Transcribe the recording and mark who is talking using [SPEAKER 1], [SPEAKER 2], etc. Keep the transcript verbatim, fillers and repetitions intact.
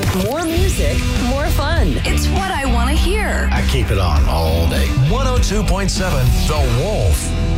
[SPEAKER 1] More music, more fun.
[SPEAKER 2] It's what I want to hear.
[SPEAKER 3] I keep it on all day.
[SPEAKER 4] one oh two point seven The Wolf.